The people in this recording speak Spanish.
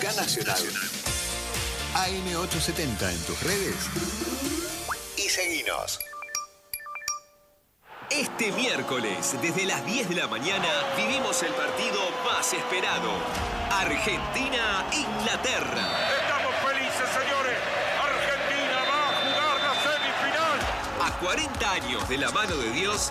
Universidad Nacional. AM870 en tus redes y seguinos. Este miércoles, desde las 10 de la mañana, vivimos el partido más esperado. Argentina-Inglaterra. Estamos felices, señores. Argentina va a jugar la semifinal. A 40 años de la mano de Dios,